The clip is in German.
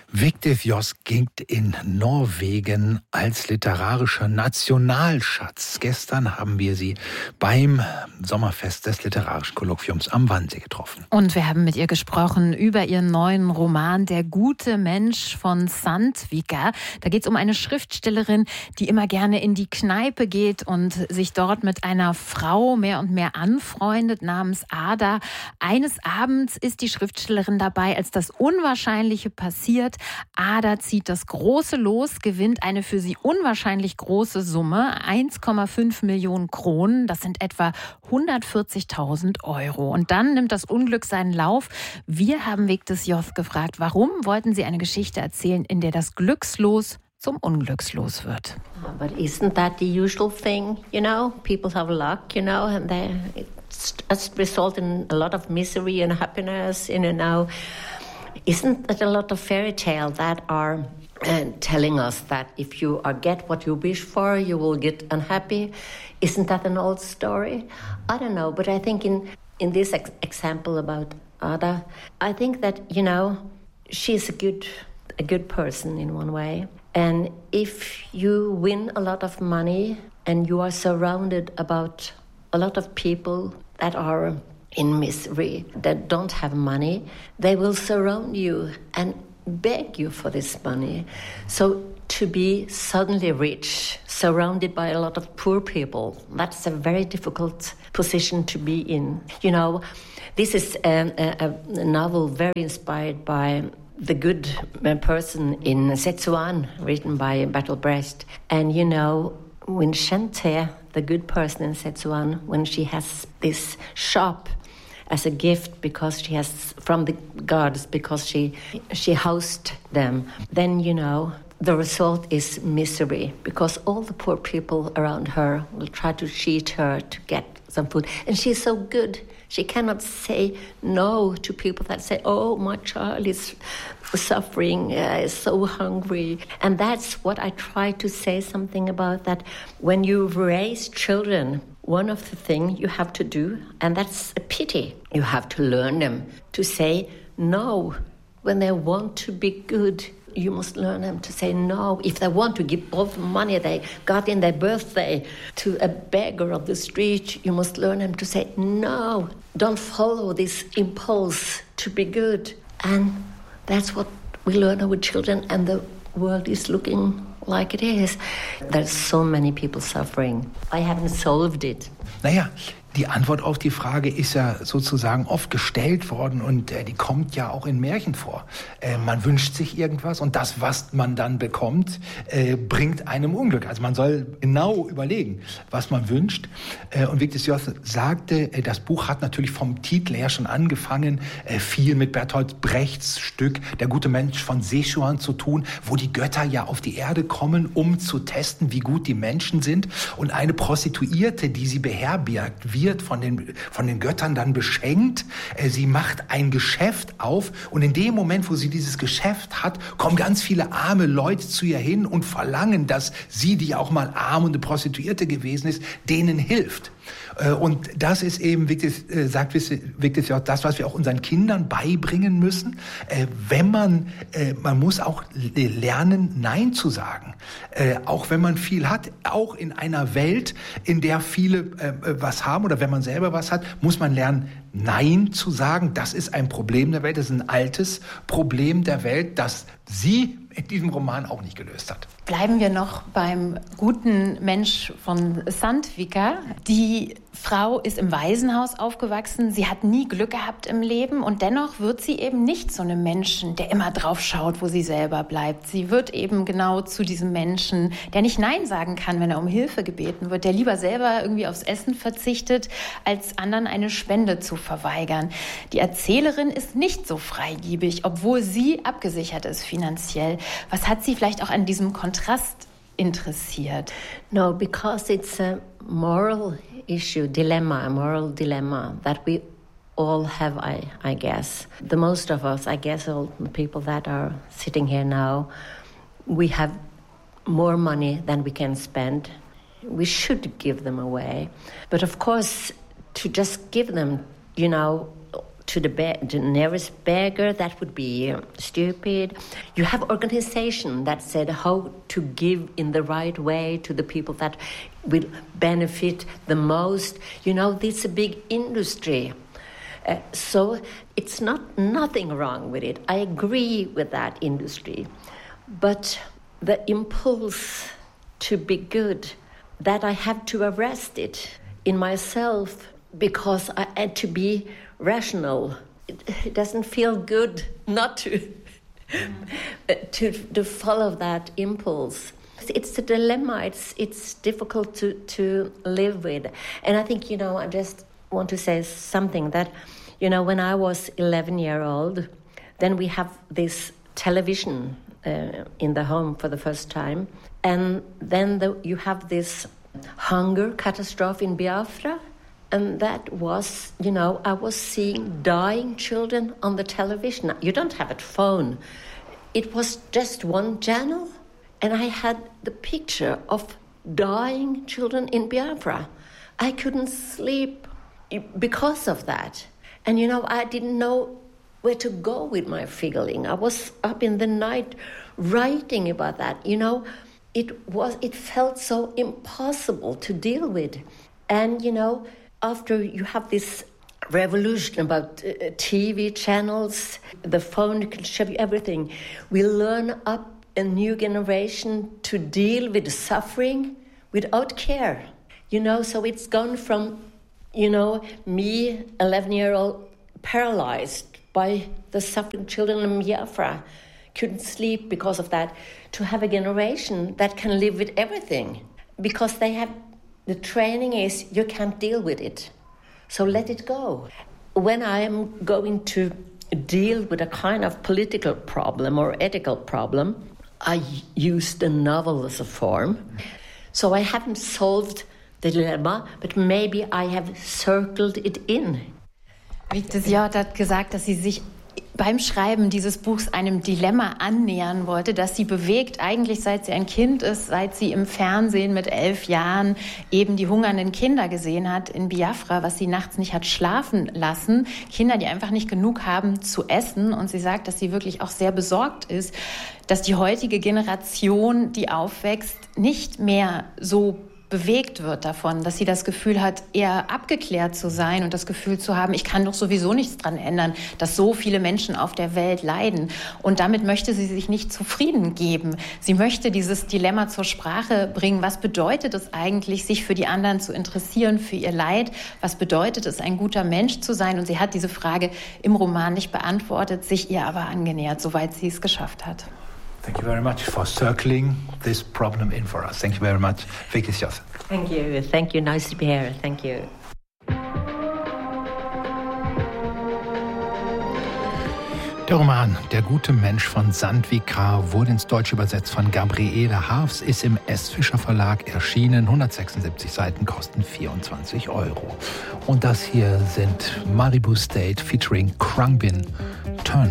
Vigdis Hjorth gilt in Norwegen als literarischer Nationalschatz. Gestern haben wir sie beim Sommerfest des Literarischen Kolloquiums am Wannsee getroffen. Und wir haben mit ihr gesprochen über ihren neuen Roman Der gute Mensch von Sandvika. Da geht es um eine Schriftstellerin, die immer gerne in die Kneipe geht und sich dort mit einer Frau mehr und mehr anfreundet namens Ada. Eines Abends ist die Schriftstellerin dabei, als das Unwahrscheinliche passiert. Ada zieht das große Los, gewinnt eine für sie unwahrscheinlich große Summe, 1,5 Millionen Kronen, das sind etwa 140.000 Euro. Und dann nimmt das Unglück seinen Lauf. Wir haben Vigdis Hjorth gefragt, warum wollten sie eine Geschichte erzählen, in der das Glückslos zum Unglückslos wird. But isn't that the usual thing, you know? People have luck, you know, and it's result in a lot of misery and happiness, you know. Isn't that a lot of fairy tale that are telling us that if you get what you wish for, you will get unhappy? Isn't that an old story? I don't know, but I think in this example about Ada, I think that, you know, she's a good person in one way. And if you win a lot of money and you are surrounded about a lot of people that are in misery, that don't have money, they will surround you and beg you for this money. So to be suddenly rich, surrounded by a lot of poor people, that's a very difficult position to be in. You know, this is a novel very inspired by The Good Person in Szechuan, written by Bertolt Brecht. And you know, when Shante, the good person in Szechuan, when she has this shop as a gift because she has from the gods, because she housed them, then you know the result is misery, because all the poor people around her will try to cheat her to get some food, and she's so good. She cannot say no to people that say, oh, my child is suffering, is so hungry. And that's what I try to say something about, that when you raise children, one of the things you have to do, and that's a pity, you have to learn them to say no. When they want to be good, you must learn them to say no. If they want to give all the money they got in their birthday to a beggar of the street, you must learn them to say no. Don't follow this impulse to be good. And that's what we learn our children, and the world is looking like it is. There's so many people suffering. I haven't solved it. Naja, die Antwort auf die Frage ist ja sozusagen oft gestellt worden und die kommt ja auch in Märchen vor. Man wünscht sich irgendwas und das, was man dann bekommt, bringt einem Unglück. Also man soll genau überlegen, was man wünscht. Und Vigdis Hjorth sagte, das Buch hat natürlich vom Titel her schon angefangen, viel mit Bertolt Brechts Stück Der gute Mensch von Szechuan zu tun, wo die Götter ja auf die Erde kommen, um zu testen, wie gut die Menschen sind. Und eine Prostituierte, die sie beherbergt, wird von den Göttern dann beschenkt. Sie macht ein Geschäft auf und in dem Moment, wo sie dieses Geschäft hat, kommen ganz viele arme Leute zu ihr hin und verlangen, dass sie, die auch mal arm und eine Prostituierte gewesen ist, denen hilft. Und das ist eben, sagt Vigdis Hjorth, das, was wir auch unseren Kindern beibringen müssen. Man muss auch lernen, Nein zu sagen. Auch wenn man viel hat, auch in einer Welt, in der viele was haben oder wenn man selber was hat, muss man lernen, Nein zu sagen. Das ist ein Problem der Welt, das ist ein altes Problem der Welt, das sie in diesem Roman auch nicht gelöst hat. Bleiben wir noch beim guten Mensch von Sandvika. Die Frau ist im Waisenhaus aufgewachsen. Sie hat nie Glück gehabt im Leben und dennoch wird sie eben nicht zu einem Menschen, der immer drauf schaut, wo sie selber bleibt. Sie wird eben genau zu diesem Menschen, der nicht Nein sagen kann, wenn er um Hilfe gebeten wird, der lieber selber irgendwie aufs Essen verzichtet, als anderen eine Spende zu verweigern. Die Erzählerin ist nicht so freigebig, obwohl sie abgesichert ist finanziell. Was hat Sie vielleicht auch an diesem Kontrast interessiert? No, because it's a moral issue, a moral dilemma that we all have, I guess. The most of us, I guess all the people that are sitting here now, we have more money than we can spend. We should give them away. But of course, to just give them, you know, to the nearest beggar, that would be stupid. You have organization that said how to give in the right way to the people that will benefit the most. This is a big industry. So it's nothing wrong with it. I agree with that industry. But the impulse to be good, that I have to arrest it in myself because I had to be rational. It doesn't feel good not to follow that impulse. It's a dilemma. It's difficult to live with. And I think, I just want to say something that, when I was 11 years old, then we have this television in the home for the first time. And then you have this hunger catastrophe in Biafra. And that was, I was seeing dying children on the television. You don't have a phone. It was just one channel. And I had the picture of dying children in Biafra. I couldn't sleep because of that. And, I didn't know where to go with my feeling. I was up in the night writing about that. It felt so impossible to deal with. And, after you have this revolution about TV channels, the phone can show you everything. We learn up a new generation to deal with suffering without care. So it's gone from, me, 11-year-old, paralyzed by the suffering children in Biafra, couldn't sleep because of that, to have a generation that can live with everything because they have the training is you can't deal with it. So let it go. When I am going to deal with a kind of political problem or ethical problem, I use the novel as a form. So I haven't solved the dilemma, but maybe I have circled it in. Vigdis Hjorth hat gesagt, dass sie sich beim Schreiben dieses Buchs einem Dilemma annähern wollte, das sie bewegt, eigentlich seit sie ein Kind ist, seit sie im Fernsehen mit 11 Jahren eben die hungernden Kinder gesehen hat in Biafra, was sie nachts nicht hat schlafen lassen. Kinder, die einfach nicht genug haben zu essen. Und sie sagt, dass sie wirklich auch sehr besorgt ist, dass die heutige Generation, die aufwächst, nicht mehr so bewegt wird davon, dass sie das Gefühl hat, eher abgeklärt zu sein und das Gefühl zu haben, ich kann doch sowieso nichts dran ändern, dass so viele Menschen auf der Welt leiden. Und damit möchte sie sich nicht zufrieden geben. Sie möchte dieses Dilemma zur Sprache bringen. Was bedeutet es eigentlich, sich für die anderen zu interessieren, für ihr Leid? Was bedeutet es, ein guter Mensch zu sein? Und sie hat diese Frage im Roman nicht beantwortet, sich ihr aber angenähert, soweit sie es geschafft hat. Thank you very much for circling this problem in for us. Thank you very much, Vigdis Hjorth. Thank you. Thank you. Nice to be here. Thank you. Der Roman Der gute Mensch von Sandvikar wurde ins Deutsche übersetzt von Gabriele Haafs, ist im S. Fischer Verlag erschienen. 176 Seiten kosten 24 €. Und das hier sind Maribou State featuring Khruangbin Turner.